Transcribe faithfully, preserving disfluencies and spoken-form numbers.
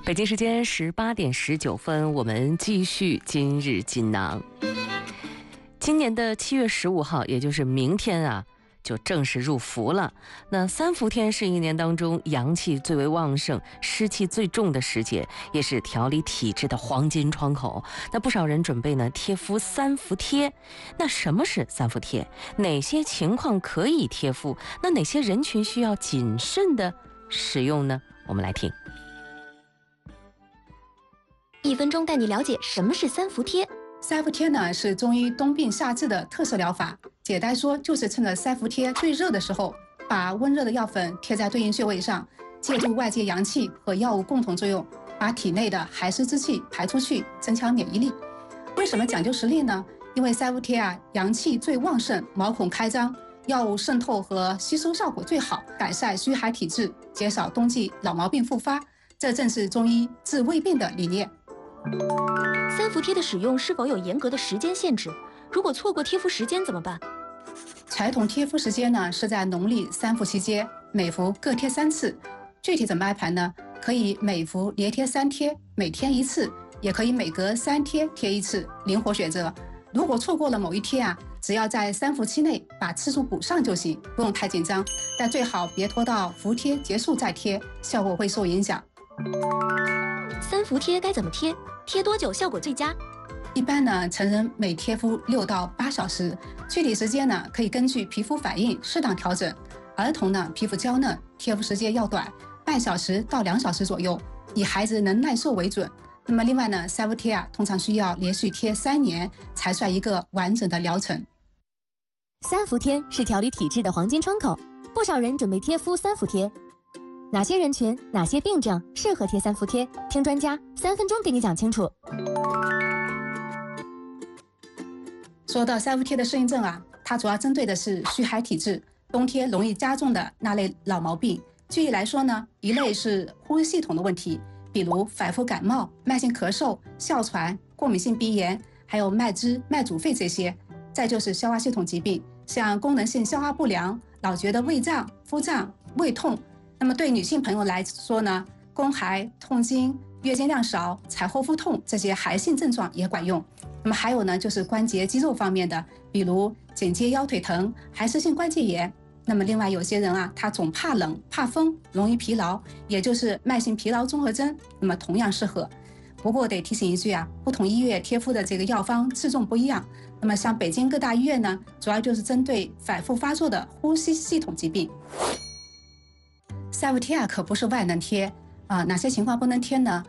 北京时间十八点十九分，我们继续今日锦囊。今年的七月十五号，也就是明天啊，就正式入伏了。那三伏天是一年当中阳气最为旺盛、湿气最重的时节，也是调理体质的黄金窗口。那不少人准备呢贴敷三伏贴。那什么是三伏贴？哪些情况可以贴敷？那哪些人群需要谨慎的使用呢？我们来听。 一分钟带你了解什么是三伏贴。 三伏贴呢是中医冬病夏治的特色疗法，简单说就是趁着三伏贴最热的时候，把温热的药粉贴在对应穴位上，借助外界阳气和药物共同作用，把体内的寒湿之气排出去，增强免疫力。为什么讲究实力呢？因为三伏贴啊，阳气最旺盛，毛孔开张，药物渗透和吸收效果最好，改善虚寒体质，减少冬季老毛病复发，这正是中医治未病的理念。 三伏贴的使用是否有严格的时间限制？如果错过贴敷时间怎么办？ 传统贴敷时间呢是在农历三伏期间，每伏各贴三次。具体怎么安排呢？可以每伏连贴三贴，每天一次，也可以每隔三贴贴一次，灵活选择。如果错过了某一贴啊，只要在三伏期内把次数补上就行，不用太紧张。但最好别拖到伏贴结束再贴，效果会受影响。 三伏贴该怎么贴？贴多久效果最佳？ 一般呢，成人每贴敷六到八小时，具体时间呢可以根据皮肤反应适当调整。儿童呢皮肤娇嫩，贴敷时间要短，半小时到两小时左右，以孩子能耐受为准。那么另外呢，三伏贴啊通常需要连续贴三年才算一个完整的疗程。 三伏贴是调理体质的黄金窗口，不少人准备贴敷三伏贴。哪些人群、哪些病症适合贴三伏贴？听专家三分钟给你讲清楚。 说到三伏贴的适应症啊，它主要针对的是虚寒体质、冬天容易加重的那类老毛病。具体来说呢，一类是呼吸系统的问题，比如反复感冒、慢性咳嗽、哮喘、过敏性鼻炎，还有脉支、脉阻肺这些。再就是消化系统疾病，像功能性消化不良、老觉得胃胀、腹胀、胃痛。那么对女性朋友来说呢，宫寒、痛经、月经量少、产后腹痛这些寒性症状也管用。那么还有呢，就是关节肌肉方面的，比如颈肩腰腿疼、寒湿性关节炎。那么另外有些人啊，他总怕冷、怕风，容易疲劳，也就是慢性疲劳综合征，那么同样适合。不过得提醒一句啊，不同医院贴敷的这个药方次重不一样。那么像北京各大医院呢，主要就是针对反复发作的呼吸系统疾病。三伏贴啊，可不是万能贴啊，哪些情况不能贴呢？